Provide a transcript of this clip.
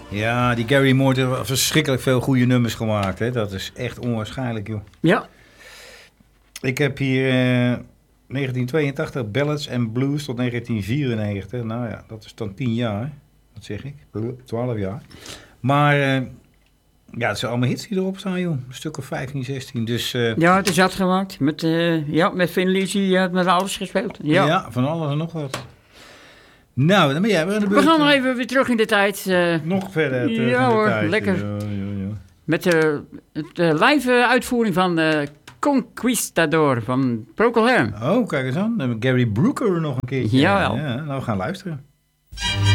Ja, die Gary Moore heeft verschrikkelijk veel goede nummers gemaakt. Hè? Dat is echt onwaarschijnlijk, joh. Ja. Ik heb hier 1982 Ballads and Blues tot 1994. Nou ja, dat is dan 10 jaar. Wat zeg ik? 12 jaar. Maar ja, het zijn allemaal hits die erop staan, joh. Een stuk of 15, 16. Dus, ja, het is uitgemaakt. Met Thin Lizzy, met alles gespeeld. Ja, van alles en nog wat. Nou, dan ben jij weer aan de beurt. We gaan nog even weer terug in de tijd. Nog verder terug in de hoor, tijd. lekker. Ja. Met de live uitvoering van Conquistador van Procol Harum. Oh, kijk eens aan. Dan hebben we Gary Brooker nog een keertje. Jawel. Ja, nou, we gaan luisteren.